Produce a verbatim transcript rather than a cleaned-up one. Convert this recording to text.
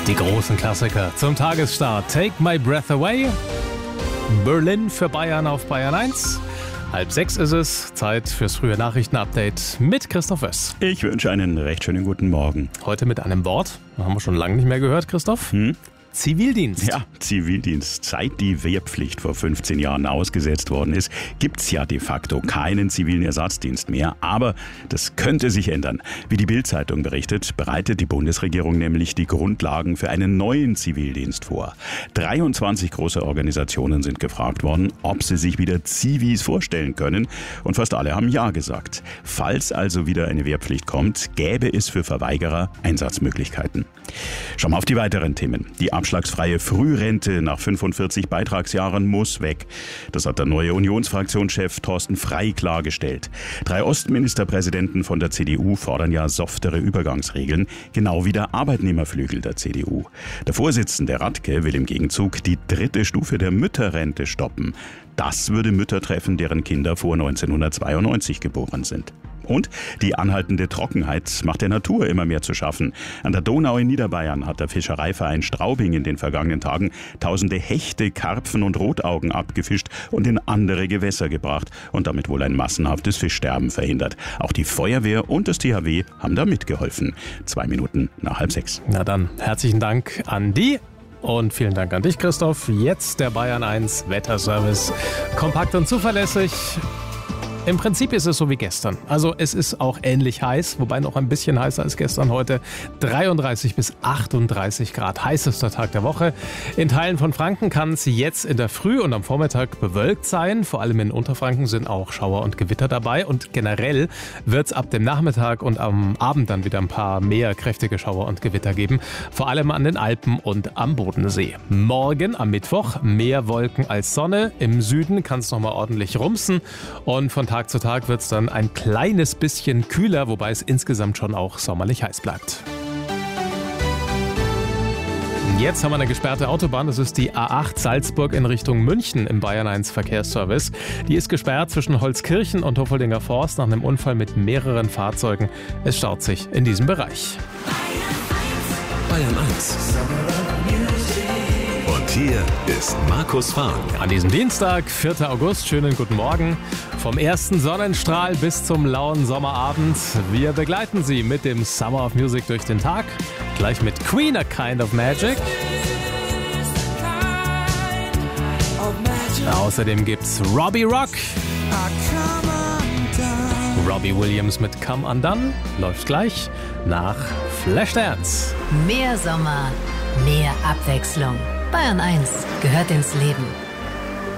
Die großen Klassiker zum Tagesstart. Take My Breath Away. Berlin für Bayern auf Bayern eins. Halb sechs ist es. Zeit fürs frühe Nachrichtenupdate mit Christoph Wöss. Ich wünsche einen recht schönen guten Morgen. Heute mit einem Wort. Haben wir schon lange nicht mehr gehört, Christoph. Hm? Zivildienst. Ja, Zivildienst. Seit die Wehrpflicht vor fünfzehn Jahren ausgesetzt worden ist, gibt's ja de facto keinen zivilen Ersatzdienst mehr. Aber das könnte sich ändern. Wie die Bild-Zeitung berichtet, bereitet die Bundesregierung nämlich die Grundlagen für einen neuen Zivildienst vor. dreiundzwanzig große Organisationen sind gefragt worden, ob sie sich wieder Zivis vorstellen können. Und fast alle haben Ja gesagt. Falls also wieder eine Wehrpflicht kommt, gäbe es für Verweigerer Einsatzmöglichkeiten. Schauen wir auf die weiteren Themen. Die abschlagsfreie Frührente nach fünfundvierzig Beitragsjahren muss weg. Das hat der neue Unionsfraktionschef Thorsten Frey klargestellt. Drei Ostministerpräsidenten von der C D U fordern ja softere Übergangsregeln, genau wie der Arbeitnehmerflügel der C D U. Der Vorsitzende Radke will im Gegenzug die dritte Stufe der Mütterrente stoppen. Das würde Mütter treffen, deren Kinder vor neunzehnhundertzweiundneunzig geboren sind. Und die anhaltende Trockenheit macht der Natur immer mehr zu schaffen. An der Donau in Niederbayern hat der Fischereiverein Straubing in den vergangenen Tagen tausende Hechte, Karpfen und Rotaugen abgefischt und in andere Gewässer gebracht und damit wohl ein massenhaftes Fischsterben verhindert. Auch die Feuerwehr und das T H W haben da mitgeholfen. Zwei Minuten nach halb sechs. Na dann, herzlichen Dank an die. Und vielen Dank an dich, Christoph. Jetzt der Bayern eins Wetterservice. Kompakt und zuverlässig. Im Prinzip ist es so wie gestern. Also es ist auch ähnlich heiß, wobei noch ein bisschen heißer als gestern heute. dreiunddreißig bis achtunddreißig Grad, heißester Tag der Woche. In Teilen von Franken kann es jetzt in der Früh und am Vormittag bewölkt sein. Vor allem in Unterfranken sind auch Schauer und Gewitter dabei. Und generell wird es ab dem Nachmittag und am Abend dann wieder ein paar mehr kräftige Schauer und Gewitter geben. Vor allem an den Alpen und am Bodensee. Morgen am Mittwoch mehr Wolken als Sonne. Im Süden kann es nochmal ordentlich rumsen. Und von Tag zu Tag wird es dann ein kleines bisschen kühler, wobei es insgesamt schon auch sommerlich heiß bleibt. Jetzt haben wir eine gesperrte Autobahn. Das ist die A acht Salzburg in Richtung München im Bayern eins Verkehrsservice. Die ist gesperrt zwischen Holzkirchen und Hofoldinger Forst nach einem Unfall mit mehreren Fahrzeugen. Es staut sich in diesem Bereich. Bayern eins. Und hier ist Markus Fahren. An diesem Dienstag, vierten August, schönen guten Morgen. Vom ersten Sonnenstrahl bis zum lauen Sommerabend. Wir begleiten Sie mit dem Summer of Music durch den Tag. Gleich mit Queen, A Kind of Magic. Außerdem gibt's Robbie Rock. Robbie Williams mit Come Undone läuft gleich nach Flashdance. Mehr Sommer, mehr Abwechslung. Bayern eins gehört ins Leben.